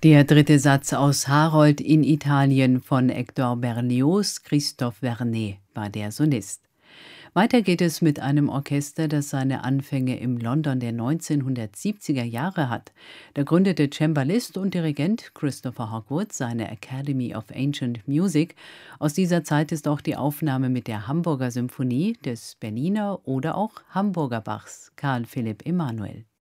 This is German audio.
Der dritte Satz aus Harold in Italien von Hector Berlioz, Christophe Vernet war der Solist. Weiter geht es mit einem Orchester, das seine Anfänge im London der 1970er Jahre hat. Da gründete Cembalist und Dirigent Christopher Hogwood seine Academy of Ancient Music. Aus dieser Zeit ist auch die Aufnahme mit der Hamburger Symphonie, des Berliner oder auch Hamburger Bachs Karl Philipp Emanuel.